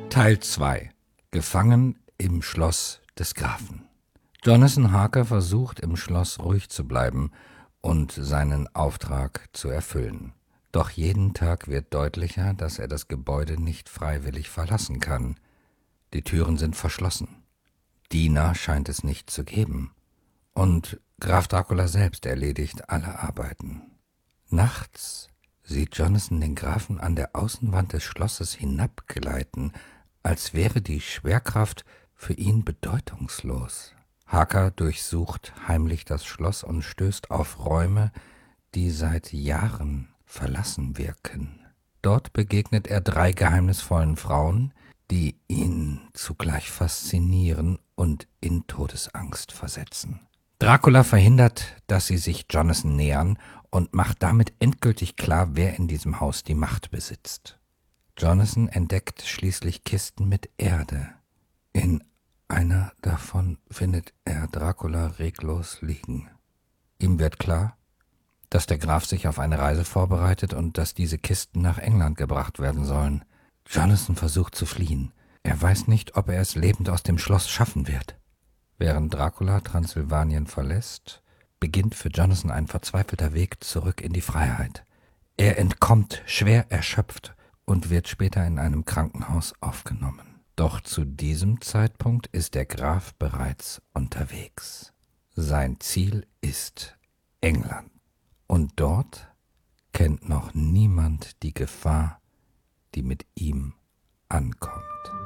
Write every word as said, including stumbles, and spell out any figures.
Teil zwei. Gefangen im Schloss des Grafen. Jonathan Harker versucht, im Schloss ruhig zu bleiben und seinen Auftrag zu erfüllen. Doch jeden Tag wird deutlicher, dass er das Gebäude nicht freiwillig verlassen kann. Die Türen sind verschlossen. Diener scheint es nicht zu geben. Und Graf Dracula selbst erledigt alle Arbeiten. Nachts sieht Jonathan den Grafen an der Außenwand des Schlosses hinabgleiten, als wäre die Schwerkraft für ihn bedeutungslos. Harker durchsucht heimlich das Schloss und stößt auf Räume, die seit Jahren verlassen wirken. Dort begegnet er drei geheimnisvollen Frauen, die ihn zugleich faszinieren und in Todesangst versetzen. Dracula verhindert, dass sie sich Jonathan nähern und macht damit endgültig klar, wer in diesem Haus die Macht besitzt. Jonathan entdeckt schließlich Kisten mit Erde. In einer davon findet er Dracula reglos liegen. Ihm wird klar, dass der Graf sich auf eine Reise vorbereitet und dass diese Kisten nach England gebracht werden sollen. Jonathan versucht zu fliehen. Er weiß nicht, ob er es lebend aus dem Schloss schaffen wird. Während Dracula Transsilvanien verlässt, beginnt für Jonathan ein verzweifelter Weg zurück in die Freiheit. Er entkommt schwer erschöpft und wird später in einem Krankenhaus aufgenommen. Doch zu diesem Zeitpunkt ist der Graf bereits unterwegs. Sein Ziel ist England. Und dort kennt noch niemand die Gefahr, die mit ihm ankommt.